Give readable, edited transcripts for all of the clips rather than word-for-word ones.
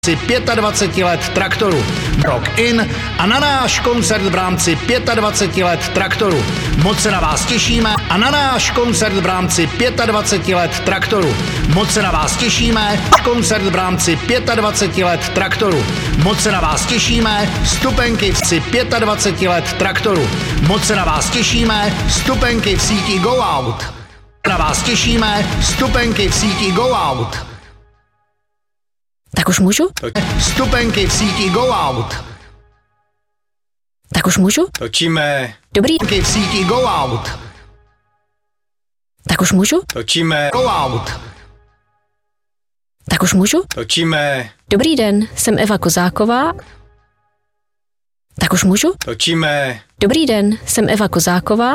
25 let Traktoru. Rock in a na náš koncert v rámci 25 let Traktoru. Moc se na vás těšíme a na náš koncert v rámci 25 let Traktoru. Moc se na vás těšíme. Koncert v rámci 25 let Traktoru. Moc se na vás těšíme. Vstupenky v 25 let Traktoru. Moc se na vás těšíme. Vstupenky v síti Go Out. Na vás těšíme. Vstupenky v síti Go Out. Tak už můžu? Vstupenky v síti Go Out. Tak už můžu? Točíme. Dobrý. Vstupenky v síti Go Out. Tak už můžu? Točíme. Go Out. Tak už můžu? Točíme. Dobrý den, jsem Eva Kozáková. Tak už můžu? Točíme. Dobrý den, jsem Eva Kozáková.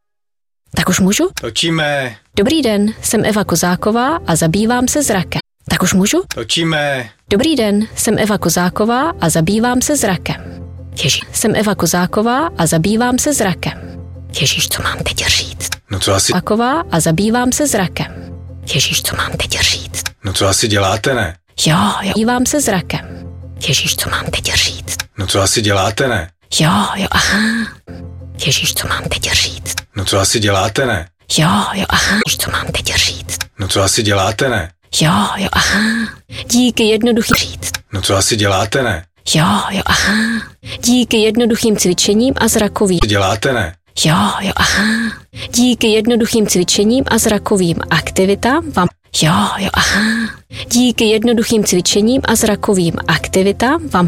Tak už můžu? Točíme. Dobrý den, jsem Eva Kozáková a zabývám se zrakem. Tak už můžu? Točíme. Dobrý den, jsem Eva Kozáková a zabývám se zrakem. Ježíš, jsem Eva Kozáková a zabývám se zrakem. Ježíš, co mám teď říct? No co asi... Kozáková a zabývám se zrakem. Ježíš, co mám teď říct? No co asi děláte, ne? Jo, zabývám se zrakem. Ježíš, co mám teď říct? No co asi děláte, ne? Jo, aha. Ježíš, co mám teď říct? No co asi děláte, ne? Jo, aha. Ježíš, co mám teď říct? No co asi děláte, ne? Jo, aha. Díky jednoduchým říct. No co asi děláte, ne? Jo, aha. Díky jednoduchým cvičením a zrakovým. Děláte, ne? Jo, aha. Díky jednoduchým cvičením a zrakovým aktivitám vám. Jo, aha. Díky jednoduchým cvičením a zrakovým aktivitám vám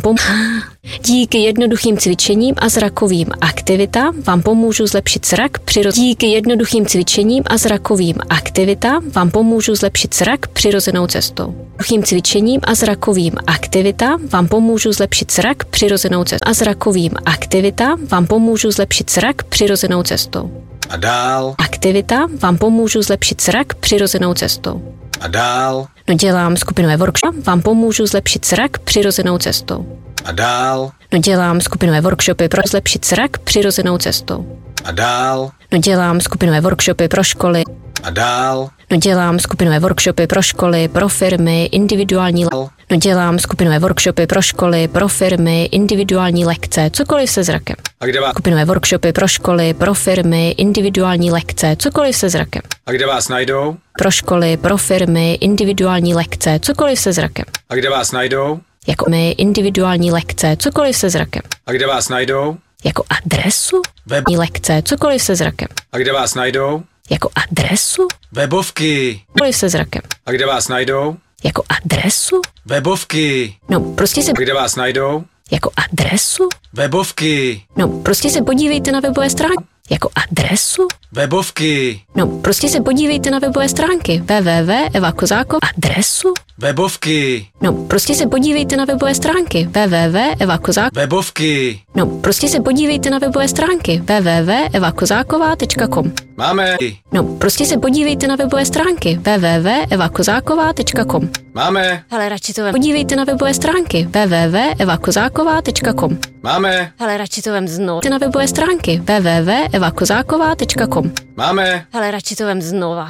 Díky jednoduchým cvičením a zrakovým aktivitám vám pomůžu zlepšit zrak Díky jednoduchým cvičením a zrakovým aktivitám vám pomůžu zlepšit zrak přirozenou cestou. Jednoduchým cvičením a zrakovým aktivitám vám pomůžu zlepšit zrak přirozenou cestou. A zrakovým aktivitám vám pomůžu zlepšit zrak přirozenou cestou. A dál. Aktivitám vám pomůžu zlepšit zrak přirozenou cestou. A dál. No dělám skupinové workshopy, vám pomůžu zlepšit zrak přirozenou cestou. A dál. No dělám skupinové workshopy pro zlepšit zrak přirozenou cestou. A dál. No dělám skupinové workshopy pro školy. A dál. No dělám skupinové workshopy pro školy, pro firmy, individuální No dělám skupinové workshopy pro školy, pro firmy, individuální lekce, cokoliv se zrakem. A kde vás? Skupinové workshopy pro školy, pro firmy, individuální lekce, cokoliv se zrakem. A kde vás najdou? Pro školy, pro firmy, individuální lekce, cokoliv se zrakem. A kde vás najdou? Jako my individuální lekce, cokoliv se zrakem. A kde vás najdou? Jako adresu? Web. Lekce, cokoliv se zrakem. A kde vás najdou? Jako adresu? Webovky. Cokoliv se zrakem. A kde vás najdou? Jako adresu? Webovky. No, prostě se... A kde vás najdou? Jako adresu? Webovky. No, prostě se podívejte na webové stránky. Jako adresu? Webovky. No, prostě se podívejte na webové stránky. www.evakozakov. Adresu? Webovky. No, prostě se podívejte na webové stránky. www.evakozakov. Webovky. No, prostě se podívejte na webové stránky. www.evakozáková.com. Máme. No, prostě se podívejte na webové stránky. www.evakozáková.com. Máme. Hele, radši to vem. Podívejte na webové stránky. www.evakozáková.com. Máme. Hele, radši to vem znovu. Na webové stránky. www.evakozáková.com. Máme. Hele, radši to vem znova.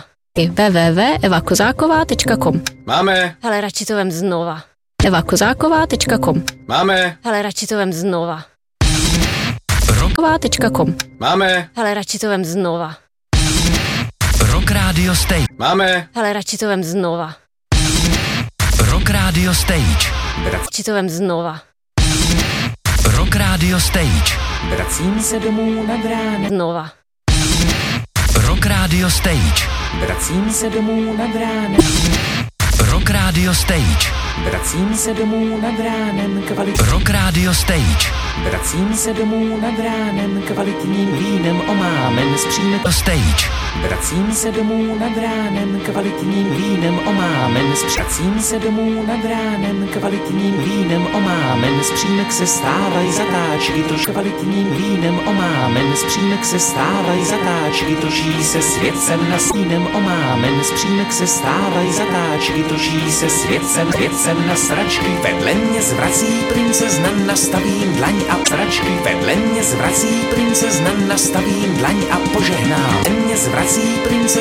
www.evakozáková.com. Máme. Hele, radši to vem znova. evakozáková.com. Máme. Hele, radši to vem znova. Roková.com. Máme. Hele, radši to vem znova. Rock Radio Stage. Máme. Hele, radši to vem znova. Rock Radio Stage. Radši to vem znova. Rock Radio Stage. Vracím se domů nad ránem. Znova. Rock Radio Stage. Vracím se domů nad ránem. Rock Radio Stage. Vracím se domů nad ránem Rock Radio Stage. Vracím se domů nad ránem kvalitním vínem omámen z přímek Stage. Vracím se domů nad ránem kvalitním vínem omámen z Vracím se domů nad ránem kvalitním vínem omámen z přímek se stávají zatáčky tož kvalitním vínem omámen z přímek se stávají zatáčky toží se světcem na stínem omámen z přímek se stávají zatáčky toží se světcem na sračky vedle mě zvrací princezna nastavím dlaň a sračky vedle mě zvrací princezna nastavím dlaň a požehnám mě zvrací princezna